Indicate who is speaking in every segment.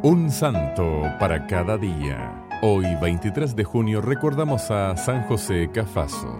Speaker 1: Un santo para cada día. Hoy, 23 de junio, recordamos a San José Cafaso.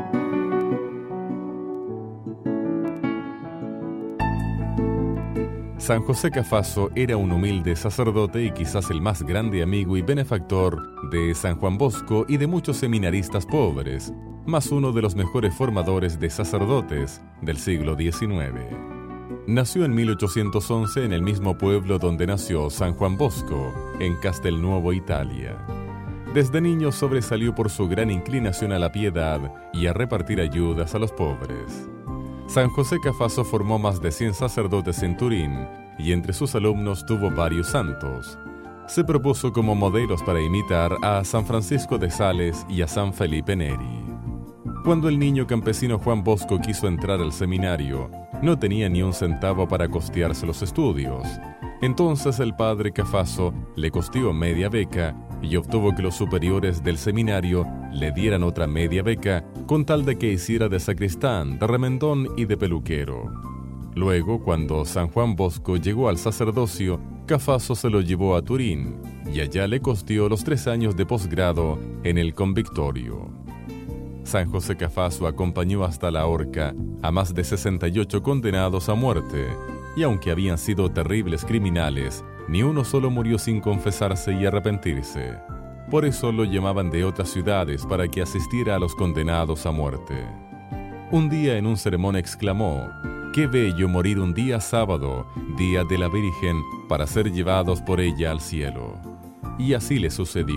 Speaker 1: San José Cafaso era un humilde sacerdote y quizás el más grande amigo y benefactor de San Juan Bosco y de muchos seminaristas pobres, más uno de los mejores formadores de sacerdotes del siglo XIX. Nació en 1811 en el mismo pueblo donde nació San Juan Bosco, en Castelnuovo, Italia. Desde niño sobresalió por su gran inclinación a la piedad y a repartir ayudas a los pobres. San José Cafaso formó más de 100 sacerdotes en Turín y entre sus alumnos tuvo varios santos. Se propuso como modelos para imitar a San Francisco de Sales y a San Felipe Neri. Cuando el niño campesino Juan Bosco quiso entrar al seminario, no tenía ni un centavo para costearse los estudios. Entonces el padre Cafaso le costeó media beca y obtuvo que los superiores del seminario le dieran otra media beca con tal de que hiciera de sacristán, de remendón y de peluquero. Luego, cuando San Juan Bosco llegó al sacerdocio, Cafaso se lo llevó a Turín y allá le costeó los 3 años de posgrado en el convictorio. San José Cafaso acompañó hasta la horca a más de 68 condenados a muerte, y aunque habían sido terribles criminales, ni uno solo murió sin confesarse y arrepentirse. Por eso lo llamaban de otras ciudades para que asistiera a los condenados a muerte. Un día en un sermón exclamó: «Qué bello morir un día sábado, día de la Virgen, para ser llevados por ella al cielo». Y así le sucedió.